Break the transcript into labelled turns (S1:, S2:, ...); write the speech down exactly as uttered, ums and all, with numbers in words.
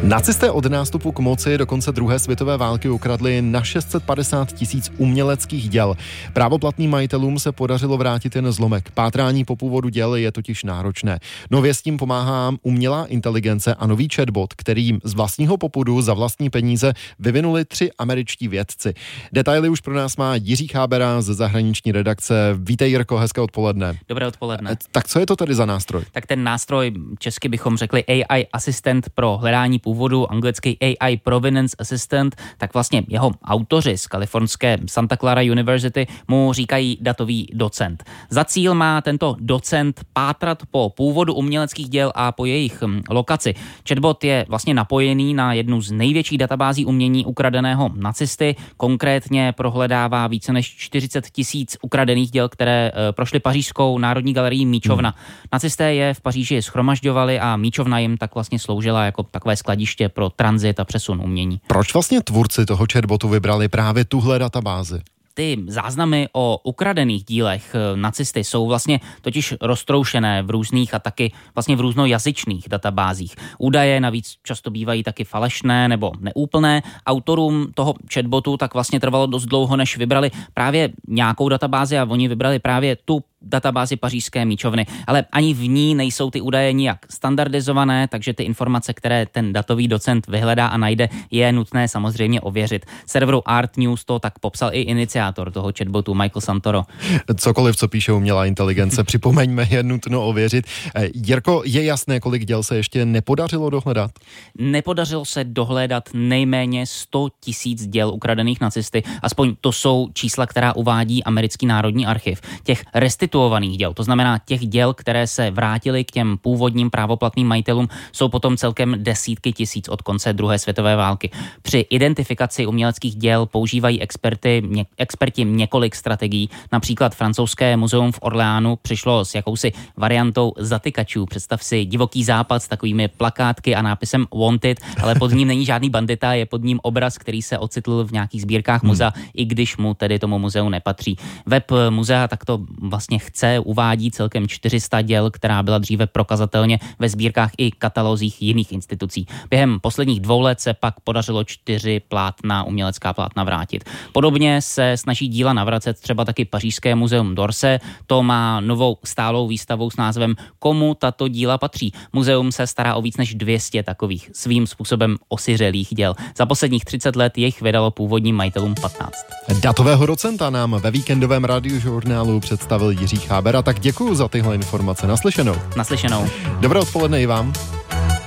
S1: Nacisté od nástupu k moci do konce druhé světové války ukradli na šest set padesát tisíc uměleckých děl. Právoplatným majitelům se podařilo vrátit jen zlomek. Pátrání po původu děl je totiž náročné. Nově s tím pomáhá umělá inteligence a nový chatbot, který z vlastního popudu za vlastní peníze vyvinuli tři američtí vědci. Detaily už pro nás má Jiří Chábera ze zahraniční redakce. Vítej, Jirko, hezké odpoledne.
S2: Dobré odpoledne.
S1: Tak co je to tedy za nástroj?
S2: Tak ten nástroj, česky bychom řekli A I asistent pro hledání původu, anglicky A I Provenance Assistant, tak vlastně jeho autoři z kalifornské Santa Clara University mu říkají datový docent. Za cíl má tento docent pátrat po původu uměleckých děl a po jejich lokaci. Chatbot je vlastně napojený na jednu z největších databází umění ukradeného nacisty, konkrétně prohledává více než čtyřicet tisíc ukradených děl, které e, prošly pařížskou národní galerií Míčovna. Hmm. Nacisté je v Paříži shromažďovali a Míčovna jim tak vlastně sloužila jako takové skladiště pro tranzit a přesun umění.
S1: Proč vlastně tvůrci toho chatbotu vybrali právě tuhle databázi?
S2: Ty záznamy o ukradených dílech nacisty jsou vlastně totiž roztroušené v různých a taky vlastně v různojazyčných databázích. Údaje navíc často bývají taky falešné nebo neúplné. Autorům toho chatbotu tak vlastně trvalo dost dlouho, než vybrali právě nějakou databázi a oni vybrali právě tu databázi pařížské Míčovny, ale ani v ní nejsou ty údaje nijak standardizované, takže ty informace, které ten datový docent vyhledá a najde, je nutné samozřejmě ověřit. Serveru Art News to tak popsal i iniciátor toho chatbotu Michael Santoro.
S1: Cokoliv, co píše umělá inteligence, připomeňme, je nutno ověřit. Jirko, je jasné, kolik děl se ještě nepodařilo dohledat?
S2: Nepodařilo se dohledat nejméně sto tisíc děl ukradených nacisty, aspoň to jsou čísla, která uvádí Americký národní archiv. Těch restitucí děl, to znamená těch děl, které se vrátily k těm původním právoplatným majitelům, jsou potom celkem desítky tisíc od konce druhé světové války. Při identifikaci uměleckých děl používají experty, ně, experti několik strategií. Například francouzské muzeum v Orléánu přišlo s jakousi variantou zatykačů. Představ si divoký západ s takovými plakátky a nápisem Wanted, ale pod ním není žádný bandita, je pod ním obraz, který se ocitl v nějakých sbírkách muzea, hmm. i když mu tedy tomu muzeu nepatří. Web muzea takto vlastně chce, uvádí celkem čtyři sta děl, která byla dříve prokazatelně ve sbírkách i katalozích jiných institucí. Během posledních dvou let se pak podařilo čtyři plátna, umělecká plátna vrátit. Podobně se snaží díla navracet třeba taky pařížské muzeum d'Orsay. To má novou stálou výstavu s názvem Komu tato díla patří. Muzeum se stará o víc než dvě stě takových svým způsobem osiřelých děl. Za posledních třicet let jich vydalo původním majitelům patnáct.
S1: Datového docenta nám ve víkendovém radiožurnálu představil Jiří Chábera, tak děkuju za tyhle informace. Naslyšenou.
S2: Naslyšenou.
S1: Dobré odpoledne i vám.